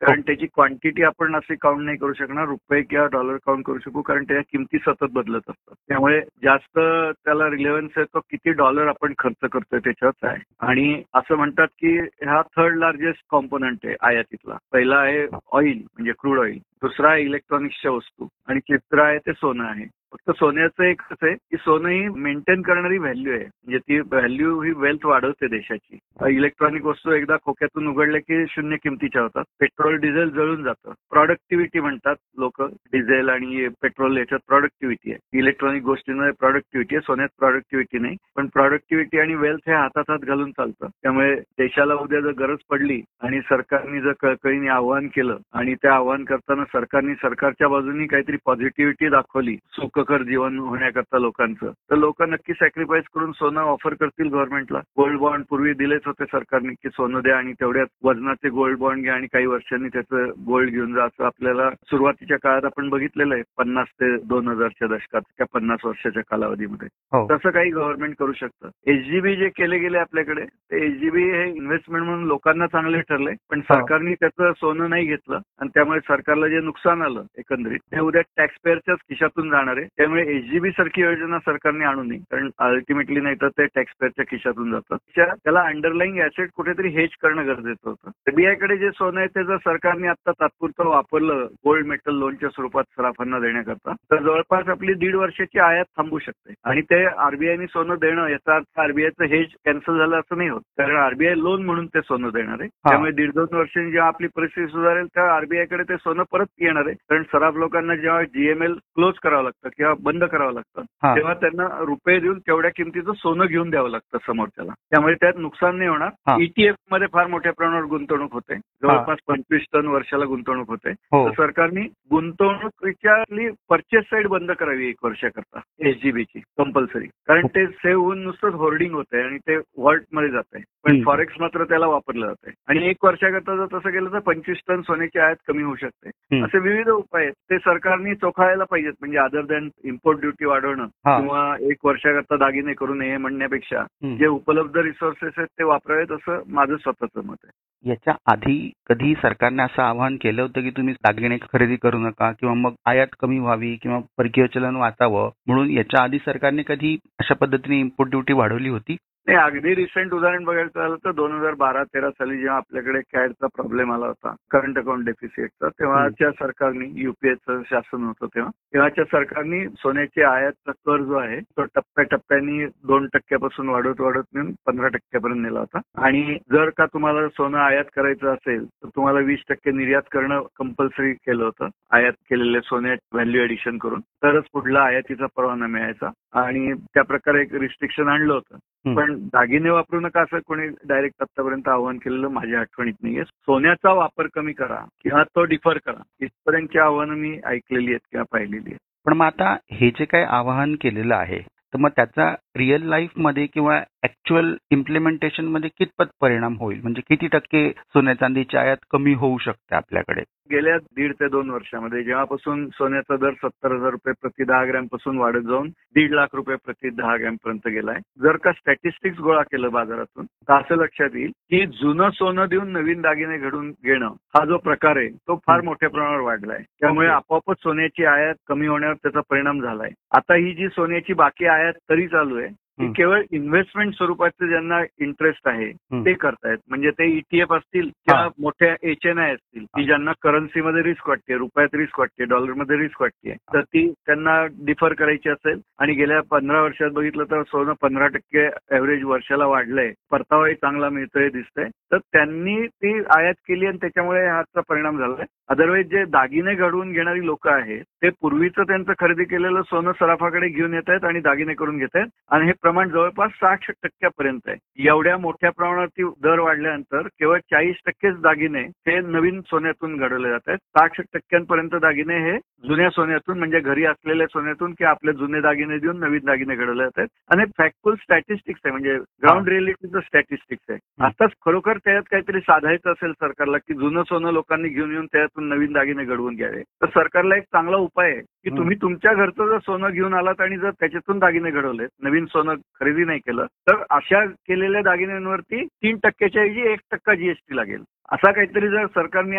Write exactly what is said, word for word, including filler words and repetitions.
कारण त्याची क्वांटिटी आपण असे काउंट नाही करू शकणार, रुपये किंवा डॉलर काउंट करू शकू, कारण त्याच्या किमती सतत बदलत असतात. त्यामुळे जास्त त्याला रिलेव्हन्स आहे तो किती डॉलर आपण खर्च करतोय त्याच्याच आहे. आणि असं म्हणतात की हा थर्ड लार्जेस्ट कॉम्पोनंट आहे आयातीतला. पहिला आहे ऑइल म्हणजे क्रूड ऑइल, दुसरा आहे इलेक्ट्रॉनिक्सच्या वस्तू आणि तिसरा आहे ते सोनं आहे. फक्त सोन्याचं एक कसं आहे की सोनं ही मेंटेन करणारी व्हॅल्यू आहे, म्हणजे ती व्हॅल्यू ही वेल्थ वाढवते देशाची. इलेक्ट्रॉनिक वस्तू एकदा खोक्यातून उघडल्या की शून्य किमतीच्या होतात. पेट्रोल डिझेल जळून जातं. प्रॉडक्टिव्हिटी म्हणतात लोक, डिझेल आणि पेट्रोल याच्यात प्रॉडक्टिव्हिटी आहे. इलेक्ट्रॉनिक गोष्टींमध्ये प्रॉडक्टिव्हिटी आहे, सोन्यात प्रॉडक्टिव्हिटी नाही. पण प्रॉडक्टिव्हिटी आणि वेल्थ हे हातात हात घालून चालतं. त्यामुळे देशाला उद्या जर गरज पडली आणि सरकारने जर कळकळीने आवाहन केलं आणि त्या आवाहन करताना सरकारने सरकारच्या बाजूनी काहीतरी पॉझिटिव्हिटी दाखवली, सुखकर जीवन होण्याकरता लोकांचं, तर लोक नक्की सॅक्रिफाईस करून सोनं ऑफर करतील गव्हर्नमेंटला. गोल्ड बॉन्ड पूर्वी दिलेच होते सरकारने की सोनं द्या आणि तेवढ्याच वजनाचे गोल्ड बॉन्ड घ्या आणि काही वर्षांनी त्याचं गोल्ड घेऊन जा, असं आपल्याला सुरुवातीच्या काळात आपण बघितलेलं आहे पन्नास ते दोन हजारच्या दशकात त्या पन्नास वर्षाच्या कालावधीमध्ये. तसं काही गव्हर्नमेंट करू शकतं. एचजीबी जे केले गेले आपल्याकडे, ते एचजीबी हे इन्व्हेस्टमेंट म्हणून लोकांना चांगले ठरले, पण सरकारने त्याचं सोनं नाही घेतलं आणि त्यामुळे सरकारला जे नुकसान आलं एकंदरीत ते उद्या टॅक्स पेअरच्याच खिशातून जाणार आहे. त्यामुळे एचजीबी सारखी योजना सरकारने आणू नये, कारण अल्टिमेटली नाही तर ते टॅक्स पेअरच्या खिशातून जातं. त्याला अंडरलाईंग ऍसेट कुठेतरी हेज करणं गरजेचं होतं. एसबीआयकडे जे सोनं आहे ते जर सरकारने आता तात्पुरतं वापरलं गोल्ड मेटल लोनच्या स्वरूपात सराफांना देण्याकरता, तर जवळपास आपली दीड वर्षाची आयात थांबू शकते. आणि ते आरबीआयने सोनं देणं याचा अर्थ आरबीआयचं हेज कॅन्सल झालं असं नाही होत, कारण आरबीआय लोन म्हणून ते सोनं देणार आहे. त्यामुळे दीड दोन वर्षांनी जेव्हा आपली परिस्थिती सुधारेल तेव्हा आरबीआयकडे ते सोनं परत येणार आहे. कारण सराफ लोकांना जेव्हा जीएमएल क्लोज करावं लागतं किंवा बंद करावं लागतं, तेव्हा त्यांना रुपये देऊन तेवढ्या किमतीचं सोनं घेऊन द्यावं लागतं समोरच्याला. त्यामुळे त्यात नुकसान नाही होणार. ईटीएफ मध्ये फार मोठ्या प्रमाणावर गुंतवणूक होते, जवळपास पंचवीस टन वर्षाला गुंतवणूक होते. तर सरकारने गुंतवणुकीच्या परचेस साईड बंद करावी एक वर्षाकरता एसजीबीची कंपल्सरी, कारण ते सेव्ह होऊन नुसतंच होर्डिंग होते आणि ते व्हॉल्ट मध्ये जात आहे. पण फॉरेक्स मात्र त्याला वापरलं जाते. आणि एक वर्षाकरता जर तसं केलं तर पंचवीस टन सोन्याची आयात कमी होऊ शकते. असे विविध उपाय आहेत ते सरकारने चोखाळायला पाहिजेत. म्हणजे अदर दॅन इम्पोर्ट ड्युटी वाढवणं किंवा एक वर्षाकरता दागिने करू नये म्हणण्यापेक्षा जे उपलब्ध रिसोर्सेस आहेत ते वापरावेत, असं माझं स्वतःचं मत आहे. याच्या आधी कधी सरकारने असं आवाहन केलं होतं की तुम्ही दागिने खरेदी करू नका किंवा मग आयात कमी व्हावी किंवा परकीय चलन वाचावं म्हणून याच्या आधी सरकारने कधी अशा पद्धतीने इम्पोर्ट ड्युटी वाढवली होती? नाही, अगदी रिसेंट उदाहरण बघायचं झालं तर दोन हजार बारा तेरा साली जेव्हा आपल्याकडे कॅडचा प्रॉब्लेम आला होता, करंट अकाउंट डेफिसिटचा, तेव्हाच्या सरकारने युपीएचं शासन होतं तेव्हा तेव्हाच्या सरकारने सोन्याची आयातचा कर जो आहे तो टप्प्याटप्प्याने दोन टक्क्यापासून वाढवत वाढवत नेऊन पंधरा टक्क्यापर्यंत नेला होता. आणि जर का तुम्हाला सोनं आयात करायचं असेल तर तुम्हाला वीस टक्के निर्यात करणं कंपल्सरी केलं होतं. आयात केलेले सोन्यात व्हॅल्यू एडिशन करून तरच पुढला आयातीचा परवाना मिळायचा आणि त्या प्रकारे एक रिस्ट्रिक्शन आणलं होतं. पण दागिने वापरू नका असं कोणी डायरेक्ट आतापर्यंत आवाहन केलेलं माझ्या आठवणीत नाहीये. सोन्याचा वापर कमी करा किंवा तो डिफर करा, इथपर्यंतची आव्हानं मी ऐकलेली आहेत किंवा पाहिलेली आहेत. पण मग आता हे जे काही आवाहन केलेलं आहे तर मग त्याचा रिअल लाईफ मध्ये किंवा ऍक्च्युअल इम्प्लिमेंटेशन मध्ये कितपत परिणाम होईल? म्हणजे किती टक्के सोन्या चांदीची आयात कमी होऊ शकते आपल्याकडे? गेल्या दीड ते दोन वर्षामध्ये जेव्हापासून सोन्याचा दर सत्तर हजार रुपये प्रति दहा ग्रॅम पासून वाढत जाऊन दीड लाख रुपये प्रति दहा ग्रॅम पर्यंत गेलाय. जर का स्टॅटिस्टिक्स गोळा केलं बाजारातून तर असं लक्षात येईल की जुनं सोनं देऊन नवीन दागिने घडून घेणं हा जो प्रकार आहे तो फार मोठ्या प्रमाणावर वाढलाय. त्यामुळे आपोआपच सोन्याची आयात कमी होण्यावर त्याचा परिणाम झालाय. आता ही जी सोन्याची बाकी आयात तरी चालू आहे ती केवळ इन्व्हेस्टमेंट स्वरूपाचे ज्यांना इंटरेस्ट आहे ते करतायत. म्हणजे ते ईटीएफ असतील किंवा मोठ्या एच एन आय असतील की ज्यांना करन्सीमध्ये रिस्क वाटते, रुपयात रिस्क वाटते, डॉलरमध्ये रिस्क वाटते, तर ती त्यांना डिफर करायची असेल आणि गेल्या पंधरा वर्षात बघितलं तर सोनं पंधरा टक्के ऍव्हरेज वर्षाला वाढलंय, परतावाही चांगला मिळतोय दिसतंय, तर त्यांनी ती आयात केली आणि त्याच्यामुळे हाचा परिणाम झालाय. अदरवाईज जे दागिने घडवून घेणारी लोक आहेत ते पूर्वीचं त्यांचं खरेदी केलेलं सोनं सराफाकडे घेऊन येत आहेत आणि दागिने करून घेत आहेत आणि हे प्रमाण जवळपास साठ टक्क्यापर्यंत आहे. एवढ्या मोठ्या प्रमाणात दर वाढल्यानंतर केवळ चाळीस टक्केच दागिने हे नवीन सोन्यातून घडवले जात आहेत. साठ टक्क्यांपर्यंत दागिने हे जुन्या सोन्यातून म्हणजे घरी असलेल्या सोन्यातून किंवा आपले जुने दागिने देऊन नवीन दागिने घडवले जात आहेत. आणि फॅक्टफुल स्टॅटिस्टिक्स आहे, म्हणजे ग्राउंड रिअलिटीचं स्टॅटिस्टिक्स आहे. आताच खरोखर त्यात काहीतरी साधायचं असेल सरकारला की जुनं सोनं लोकांनी घेऊन येऊन त्यातून नवीन दागिने घडवून घ्यावे, तर सरकारला एक चांगला उपाय आहे की तुम्ही तुमच्या घरचं जर सोनं घेऊन आलात आणि जर त्याच्यातून दागिने घडवलेत, नवीन सोनं खरेदी नाही केलं, तर अशा केलेल्या दागिन्यांवरती तीन टक्क्याच्या ऐवजी एक टक्का जीएसटी लागेल. असा काहीतरी जर सरकारने